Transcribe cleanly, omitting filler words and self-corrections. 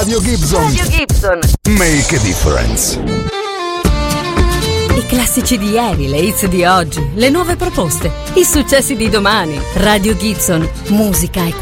Radio Gibson. Radio Gibson. Make a difference. I classici di ieri, le hits di oggi, le nuove proposte, i successi di domani. Radio Gibson, musica e